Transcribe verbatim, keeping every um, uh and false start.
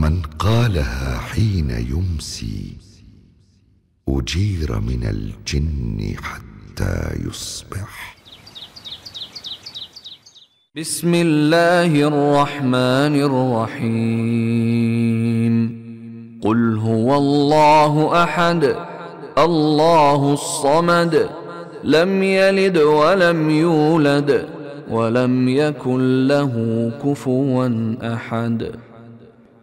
من قالها حين يمسي أجير من الجن حتى يصبح. بسم الله الرحمن الرحيم. قل هو الله أحد الله الصمد لم يلد ولم يولد ولم يكن له كفوا أحد.